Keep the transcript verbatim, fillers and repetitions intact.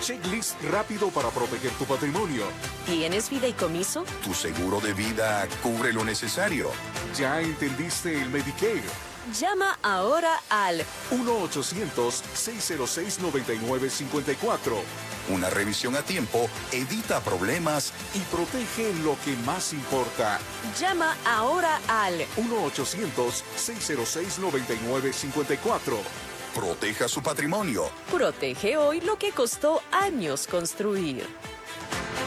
checklist rápido para proteger tu patrimonio. ¿Tienes fideicomiso? Tu seguro de vida cubre lo necesario. ¿Ya entendiste el Medicare? Llama ahora al uno ochocientos, seis cero seis, nueve nueve cinco cuatro. Una revisión a tiempo evita problemas Y protege lo que más importa. Llama ahora al uno ochocientos, seis cero seis, nueve nueve cinco cuatro. Proteja su patrimonio. Protege hoy lo que costó años construir.